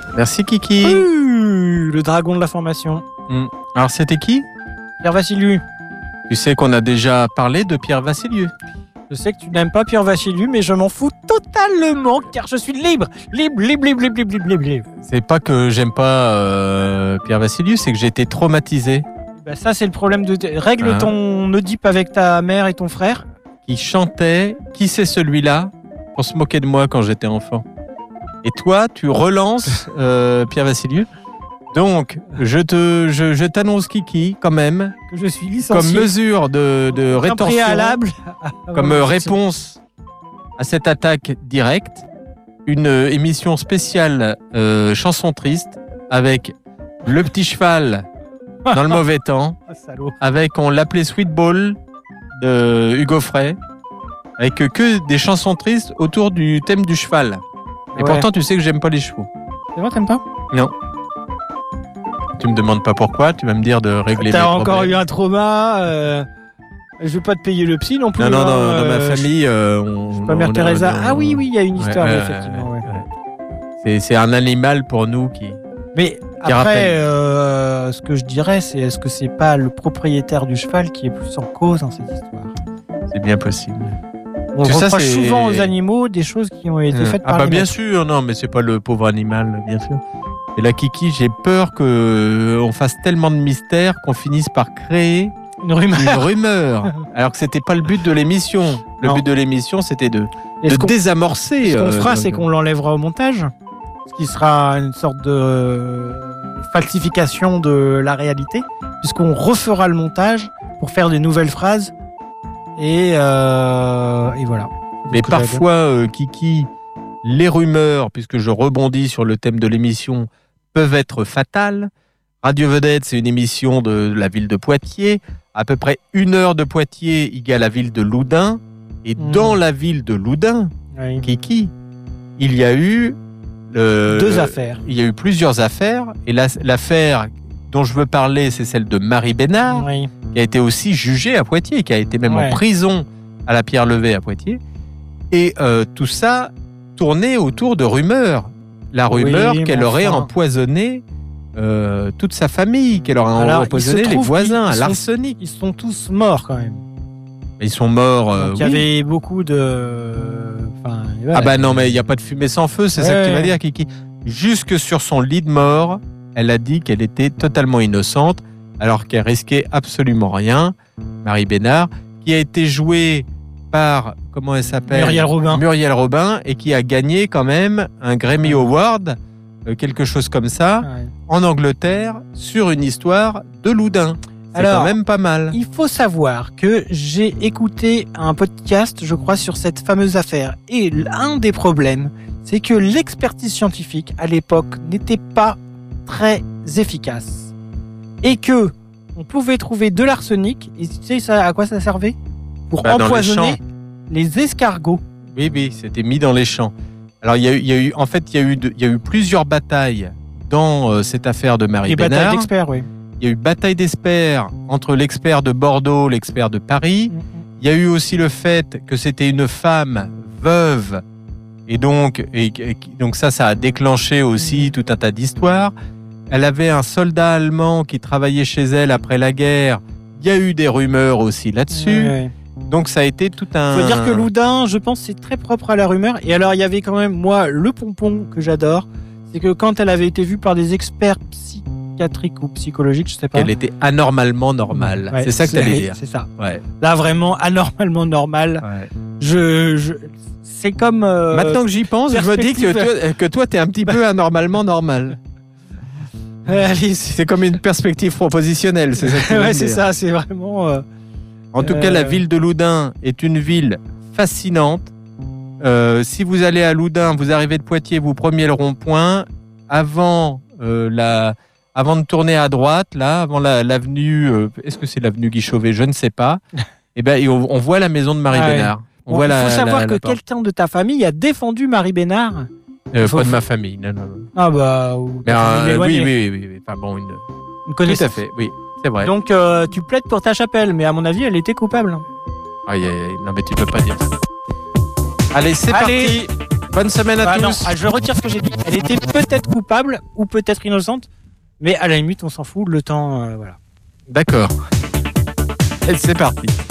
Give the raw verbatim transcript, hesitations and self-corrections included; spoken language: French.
Merci Kiki. Ouh, le dragon de la formation. Mmh. Alors c'était qui ? Pierre Vassiliou. Tu sais qu'on a déjà parlé de Pierre Vassiliou. Je sais que tu n'aimes pas Pierre Vassiliou, mais je m'en fous totalement, car je suis libre. Libre, libre, libre, libre, libre, libre, libre. C'est pas que j'aime pas euh, Pierre Vassiliou, c'est que j'ai été traumatisé. Bah ça, c'est le problème de... Règle Ah. ton Oedipe avec ta mère et ton frère. Qui chantait « Qui c'est celui-là ?» pour se moquer de moi quand j'étais enfant. Et toi, tu relances euh, Pierre Vassiliou. Donc, je, te, je, je t'annonce Kiki, quand même, Que je suis licencié. comme mesure de, de Un rétorsion, préalable. comme réponse à cette attaque directe, une émission spéciale euh, chanson triste avec le petit cheval dans le mauvais temps, Ah, salaud. avec, on l'appelait Sweet Ball de Hugo Frey, avec que des chansons tristes autour du thème du cheval. Et Ouais. pourtant, tu sais que j'aime pas les chevaux. C'est vrai, t'aimes pas? Non. Tu me demandes pas pourquoi, tu vas me dire de régler T'as mes encore problèmes. eu un trauma. Euh... Je vais pas te payer le psy non plus. Non, non, hein, non, dans ma euh, famille, euh, on... Pas Mère on- Teresa. on- Ah oui, oui, il y a une Ouais, histoire, ouais, effectivement. ouais, ouais. ouais. C'est, c'est un animal pour nous qui... Mais Qui rappelle. après, euh, ce que je dirais, c'est est-ce que c'est pas le propriétaire du cheval qui est plus en cause dans cette histoire? C'est bien possible. On Tout ça, reproche c'est- souvent aux animaux des choses qui ont été faites Ah par bah les bien maîtres. sûr, non, mais c'est pas le pauvre animal, bien sûr. Et là, Kiki, j'ai peur que on fasse tellement de mystères qu'on finisse par créer Une rumeur. une rumeur, alors que c'était pas le but de l'émission. Le Non. but de l'émission, c'était de, Et de ce qu'on désamorcer. ce qu'on euh, fera, c'est le- qu'on l'enlèvera au montage, ce qui sera une sorte de euh, falsification de la réalité, puisqu'on refera le montage pour faire des nouvelles phrases. Et, euh, et voilà. Mais Donc, parfois, euh, Kiki, les rumeurs, puisque je rebondis sur le thème de l'émission, peuvent être fatales. Radio Vedette, c'est une émission de la ville de Poitiers. À peu près une heure de Poitiers égale la ville de Loudun. Et Mmh. dans la ville de Loudun, oui. Kiki, il y a eu... euh, Deux affaires. Il y a eu plusieurs affaires. Et la- l'affaire dont je veux parler, c'est celle de Marie Bénard, Oui. qui a été aussi jugée à Poitiers, qui a été même Ouais. en prison à la Pierre Levée à Poitiers. Et euh, tout ça tournait autour de rumeurs. La Oui, rumeur mais qu'elle aurait enfin. empoisonné euh, toute sa famille, qu'elle aurait Alors, il empoisonné se les trouve voisins qu'ils à sont- l'arsenic. Ils sont tous morts quand même. Ils sont morts. euh, Donc, il y oui. avait beaucoup de. Enfin, voilà. Ah bah non, mais il n'y a pas de fumée sans feu, c'est ça que tu Ouais. vas dire, Kiki. Jusque sur son lit de mort, elle a dit qu'elle était totalement innocente, alors qu'elle risquait absolument rien. Marie Bénard, qui a été jouée par, comment elle s'appelle ? Muriel Robin. Muriel Robin, et qui a gagné quand même un Grammy Award, euh, quelque chose comme ça, Ouais. en Angleterre, sur une histoire de Loudun. C'est Alors, quand même pas mal. Il faut savoir que j'ai écouté un podcast, je crois, sur cette fameuse affaire. Et l'un des problèmes, c'est que l'expertise scientifique, à l'époque, n'était pas très efficace. Et que on pouvait trouver de l'arsenic, et tu sais ça, à quoi ça servait ? Pour Bah, dans les empoisonner champs. les escargots. Oui, oui, c'était mis dans les champs. Alors, il y a eu, il y a eu, en fait, il y a eu, de- il y a eu plusieurs batailles dans euh, cette affaire de Marie Les batailles Bénard. d'experts, oui. Il y a eu bataille d'experts entre l'expert de Bordeaux, l'expert de Paris. Il y a eu aussi le fait que c'était une femme veuve. Et donc, et, et- donc ça, ça a déclenché aussi tout un tas d'histoires. Elle avait un soldat allemand qui travaillait chez elle après la guerre. Il y a eu des rumeurs aussi là-dessus. Ouais, ouais. Donc ça a été tout un... Faut dire que Loudun, je pense, c'est très propre à la rumeur. Et alors, il y avait quand même, moi, le pompon que j'adore, c'est que quand elle avait été vue par des experts psychiatriques ou psychologiques, je sais pas. Elle était anormalement normale. Ouais, c'est ça que tu allais dire. C'est ça. Ouais. Là, vraiment, anormalement normal. Ouais. Je, je, c'est comme. euh, Maintenant que j'y pense, je me dis que perspective. toi, que toi, t'es un petit peu anormalement normal. euh, allez, c'est C'est comme une perspective propositionnelle, c'est ça que tu veux ouais, me c'est dire. ça. C'est vraiment. euh, En tout Euh, cas, la ville de Loudun est une ville fascinante. Euh, si vous allez à Loudun, vous arrivez de Poitiers, vous prenez le rond-point. Avant, euh, la, avant de tourner à droite, là, avant la- l'avenue, euh, est-ce que c'est l'avenue Guy Chauvet? Je ne sais pas. Et ben, et on, on voit la maison de Marie Ah ouais. Bénard. On bon, voit il la, faut savoir la- que la porte. quelqu'un de ta famille a défendu Marie Bénard. Euh, faut- pas de ma famille, non, non, non. Ah bah. Ou Mais, ta famille euh, oui, éloignée. oui, oui, oui. Enfin bon, une, Une tout connaissance. à fait, oui, c'est vrai. Donc, euh, tu plaides pour ta chapelle, mais à mon avis, elle était coupable. Aïe, aïe, aïe. Non, mais tu peux pas dire ça. Allez, c'est Allez. parti. Bonne semaine à Ah, tous. non, ah, je retire ce que j'ai dit. Elle était peut-être coupable ou peut-être innocente, mais à la limite, on s'en fout. Le temps, euh, voilà. D'accord. Et c'est parti.